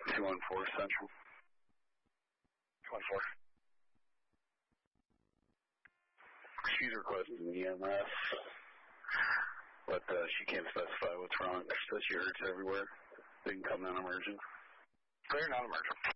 214 Central. 214. She's requesting EMS, but she can't specify what's wrong. She says she hurts everywhere. They can come non-emergent. Clear non-emergent.